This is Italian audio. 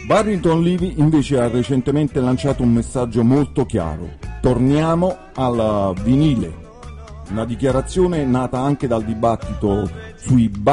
Barrington Levy invece ha recentemente lanciato un messaggio molto chiaro: torniamo al vinile. Una dichiarazione nata anche dal dibattito sui